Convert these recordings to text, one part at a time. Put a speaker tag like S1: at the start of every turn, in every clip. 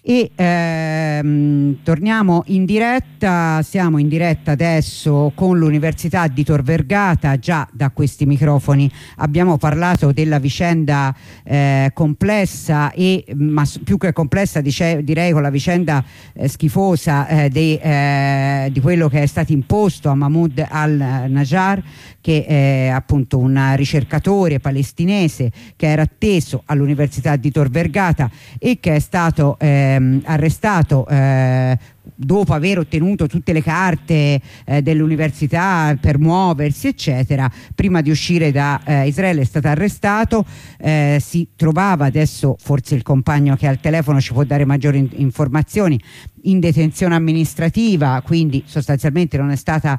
S1: E torniamo in diretta, siamo in diretta adesso con l'Università di Tor Vergata. Già da questi microfoni abbiamo parlato della vicenda complessa, ma più che complessa direi con la vicenda schifosa di quello che è stato imposto a Mahmoud al-Najjar, che è appunto un ricercatore palestinese che era atteso all'Università di Tor Vergata e che è stato arrestato dopo aver ottenuto tutte le carte dell'università per muoversi eccetera. Prima di uscire da Israele è stato arrestato, si trovava, adesso forse il compagno che ha il telefono ci può dare maggiori informazioni, in detenzione amministrativa, quindi sostanzialmente non è stata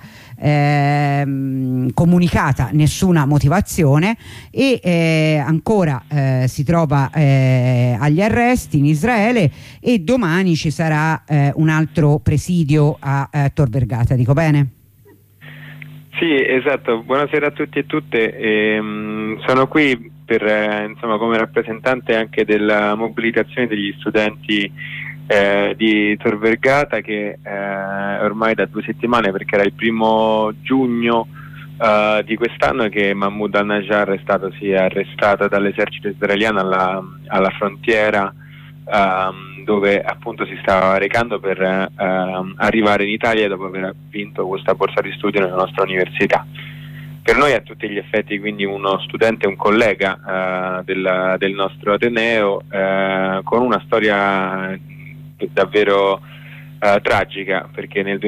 S1: comunicata nessuna motivazione e ancora si trova agli arresti in Israele, e domani ci sarà un altro presidio a Tor Vergata, dico bene?
S2: Sì, esatto. Buonasera a tutti e tutte. Sono qui per insomma, come rappresentante anche della mobilitazione degli studenti di Tor Vergata, che ormai da 2 settimane, perché era il 1° giugno di quest'anno che Mahmoud al-Najjar è stato arrestato dall'esercito israeliano alla frontiera, dove appunto si stava recando per arrivare in Italia dopo aver vinto questa borsa di studio nella nostra università. Per noi a tutti gli effetti quindi uno studente, un collega del nostro Ateneo, con una storia davvero tragica, perché nel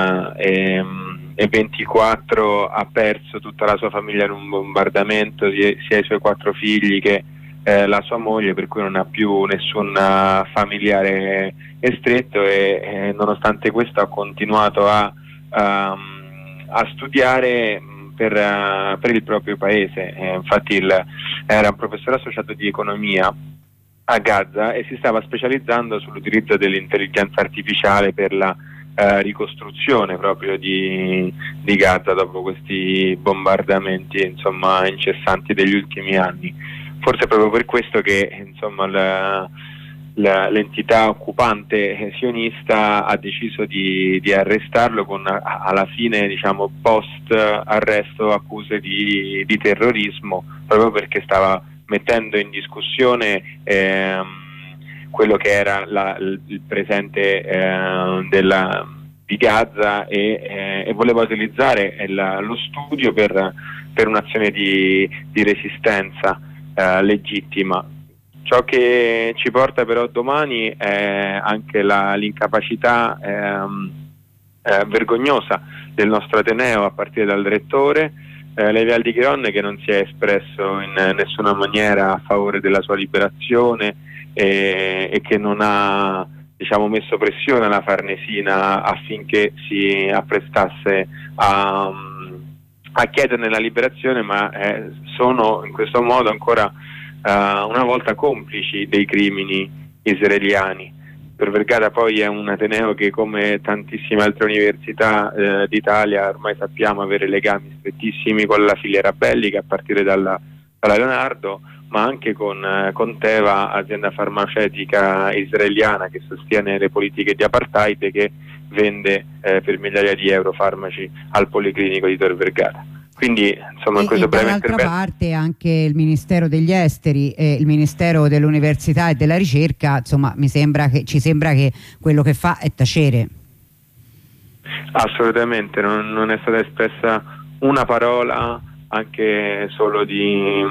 S2: 2024 ha perso tutta la sua famiglia in un bombardamento, sia i suoi 4 figli che la sua moglie, per cui non ha più nessun familiare estretto, e nonostante questo ha continuato a studiare per il proprio paese. Infatti era un professore associato di economia a Gaza e si stava specializzando sull'utilizzo dell'intelligenza artificiale per la ricostruzione proprio di Gaza dopo questi bombardamenti insomma incessanti degli ultimi anni. Forse proprio per questo che insomma l'entità occupante sionista ha deciso di arrestarlo con alla fine, diciamo, post arresto, accuse di terrorismo, proprio perché stava mettendo in discussione quello che era il presente di Gaza, e voleva utilizzare lo studio per un'azione di resistenza legittima. Ciò che ci porta però domani è anche l'incapacità vergognosa del nostro Ateneo, a partire dal rettore Levi Aldighiron, che non si è espresso in nessuna maniera a favore della sua liberazione e che non ha, diciamo, messo pressione alla Farnesina affinché si apprestasse a chiederne la liberazione, ma sono in questo modo ancora una volta complici dei crimini israeliani. Tor Vergata poi è un ateneo che, come tantissime altre università d'Italia, ormai sappiamo avere legami strettissimi con la filiera bellica, a partire dalla Leonardo, ma anche con Teva, azienda farmaceutica israeliana che sostiene le politiche di apartheid e che vende per migliaia di euro farmaci al Policlinico di Tor Vergata. Quindi insomma in questo breve intervento,
S1: dall'altra parte anche il Ministero degli Esteri e il Ministero dell'Università e della Ricerca, insomma ci sembra che quello che fa è tacere.
S2: Assolutamente, non è stata espressa una parola anche solo di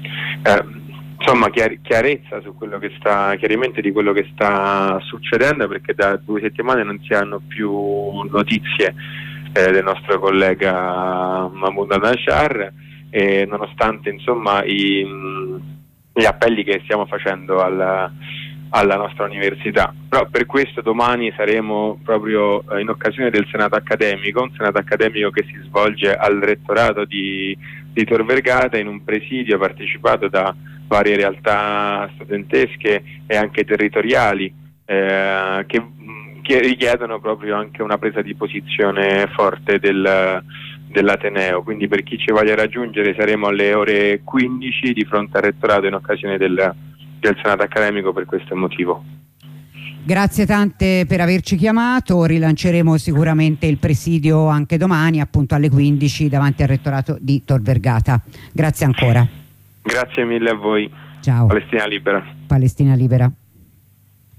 S2: insomma chiarezza su quello che chiarimento di quello che sta succedendo, perché da 2 settimane non si hanno più notizie del nostro collega Mahmoud al-Najjar, e nonostante insomma gli appelli che stiamo facendo alla nostra università. Però per questo domani saremo proprio in occasione del Senato accademico, un Senato accademico che si svolge al rettorato di Tor Vergata, in un presidio partecipato da varie realtà studentesche e anche territoriali che richiedono proprio anche una presa di posizione forte dell'Ateneo. Quindi per chi ci voglia raggiungere saremo alle ore 15 di fronte al rettorato in occasione del Senato accademico per questo motivo.
S1: Grazie tante per averci chiamato, rilanceremo sicuramente il presidio anche domani appunto alle 15 davanti al rettorato di Tor Vergata. Grazie ancora.
S2: Grazie mille a voi.
S1: Ciao.
S2: Palestina libera.
S1: Palestina libera.